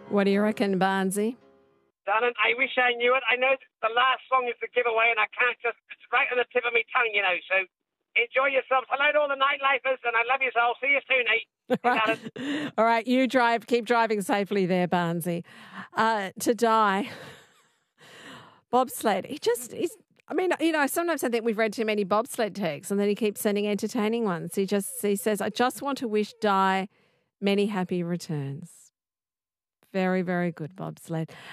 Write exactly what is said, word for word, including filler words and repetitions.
What do you reckon, Barnsey? Darling, I wish I knew it. I know the last song is the giveaway, and I can't just, it's right on the tip of my tongue, you know, so enjoy yourselves. Hello to all the nightlifers, and I love you all. See you soon, eh? All right. All right, you drive, keep driving safely there, Barnsey. Uh, to die. Bobsled. He just, he's, I mean, you know, sometimes I think we've read too many bobsled texts and then he keeps sending entertaining ones. He just, he says, I just want to wish Di many happy returns. Very, very good, Bobsled.